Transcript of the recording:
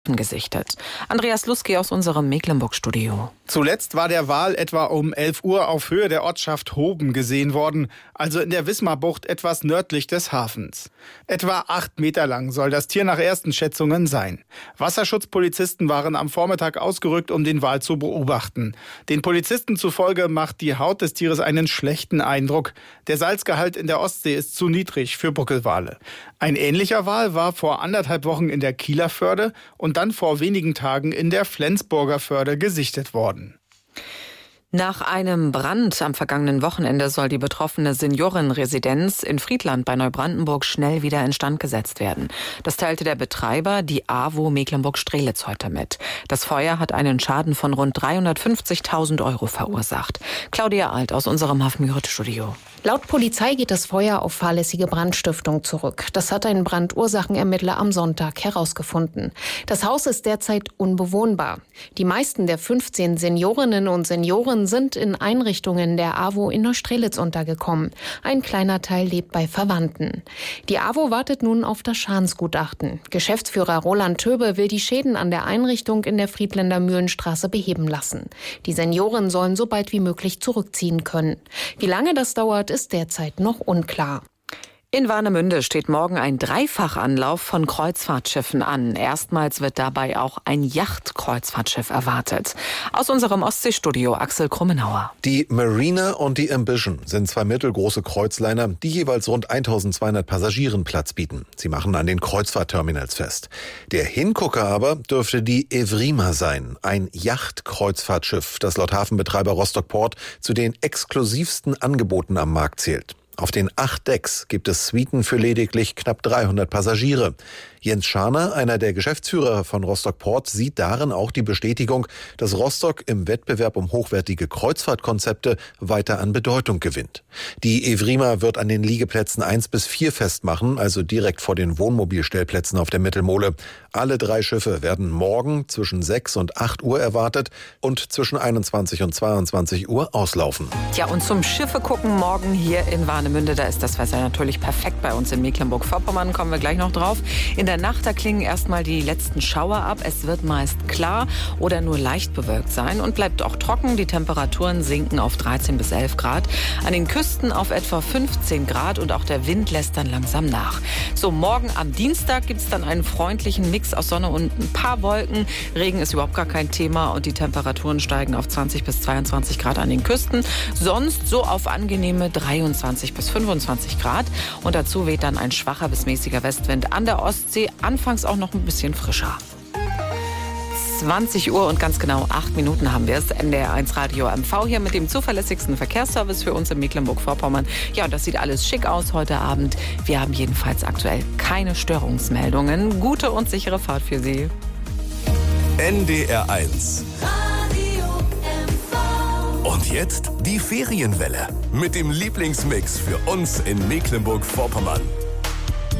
gesichtet. Andreas Luski aus unserem Mecklenburg-Studio. Zuletzt war der Wal etwa um 11 Uhr auf Höhe der Ortschaft Hoben gesehen worden, also in der Wismarbucht etwas nördlich des Hafens. Etwa 8 Meter lang soll das Tier nach ersten Schätzungen sein. Wasserschutzpolizisten waren am Vormittag ausgerückt, um den Wal zu beobachten. Den Polizisten zufolge macht die Haut des Tieres einen schlechten Eindruck. Der Salzgehalt in der Ostsee ist zu niedrig für Buckelwale. Ein ähnlicher Wal war vor 1,5 Wochen in der Kieler Förde und dann vor wenigen Tagen in der Flensburger Förde gesichtet worden. Nach einem Brand am vergangenen Wochenende soll die betroffene Seniorenresidenz in Friedland bei Neubrandenburg schnell wieder instand gesetzt werden. Das teilte der Betreiber, die AWO Mecklenburg-Strelitz, heute mit. Das Feuer hat einen Schaden von rund 350.000 € verursacht. Claudia Alt aus unserem Hafenmüritz-Studio. Laut Polizei geht das Feuer auf fahrlässige Brandstiftung zurück. Das hat ein Brandursachenermittler am Sonntag herausgefunden. Das Haus ist derzeit unbewohnbar. Die meisten der 15 Seniorinnen und Senioren sind in Einrichtungen der AWO in Neustrelitz untergekommen. Ein kleiner Teil lebt bei Verwandten. Die AWO wartet nun auf das Schadensgutachten. Geschäftsführer Roland Töbe will die Schäden an der Einrichtung in der Friedländer Mühlenstraße beheben lassen. Die Senioren sollen so bald wie möglich zurückziehen können. Wie lange das dauert, ist derzeit noch unklar. In Warnemünde steht morgen ein Dreifachanlauf von Kreuzfahrtschiffen an. Erstmals wird dabei auch ein Yachtkreuzfahrtschiff erwartet. Aus unserem Ostseestudio Axel Krummenauer. Die Marina und die Ambition sind 2 mittelgroße Kreuzliner, die jeweils rund 1200 Passagieren Platz bieten. Sie machen an den Kreuzfahrtterminals fest. Der Hingucker aber dürfte die Evrima sein, ein Yachtkreuzfahrtschiff, das laut Hafenbetreiber Rostock Port zu den exklusivsten Angeboten am Markt zählt. Auf den 8 Decks gibt es Suiten für lediglich knapp 300 Passagiere. Jens Scharner, einer der Geschäftsführer von Rostock Port, sieht darin auch die Bestätigung, dass Rostock im Wettbewerb um hochwertige Kreuzfahrtkonzepte weiter an Bedeutung gewinnt. Die Evrima wird an den Liegeplätzen 1 bis 4 festmachen, also direkt vor den Wohnmobilstellplätzen auf der Mittelmole. Alle 3 Schiffe werden morgen zwischen 6 und 8 Uhr erwartet und zwischen 21 und 22 Uhr auslaufen. Ja, und zum Schiffe gucken morgen hier in Warnemünde, da ist das Wetter natürlich perfekt bei uns in Mecklenburg-Vorpommern, kommen wir gleich noch drauf. In der Nacht, da klingen erstmal die letzten Schauer ab. Es wird meist klar oder nur leicht bewölkt sein und bleibt auch trocken. Die Temperaturen sinken auf 13 bis 11 Grad. An den Küsten auf etwa 15 Grad und auch der Wind lässt dann langsam nach. So, morgen am Dienstag gibt es dann einen freundlichen Mix aus Sonne und ein paar Wolken. Regen ist überhaupt gar kein Thema und die Temperaturen steigen auf 20 bis 22 Grad an den Küsten. Sonst so auf angenehme 23 bis 25 Grad. Und dazu weht dann ein schwacher bis mäßiger Westwind an der Ostsee. Anfangs auch noch ein bisschen frischer. 20 Uhr und ganz genau 8 Minuten haben wir es. NDR1 Radio MV hier mit dem zuverlässigsten Verkehrsservice für uns in Mecklenburg-Vorpommern. Ja, und das sieht alles schick aus heute Abend. Wir haben jedenfalls aktuell keine Störungsmeldungen. Gute und sichere Fahrt für Sie. NDR1 Radio MV. Und jetzt die Ferienwelle mit dem Lieblingsmix für uns in Mecklenburg-Vorpommern.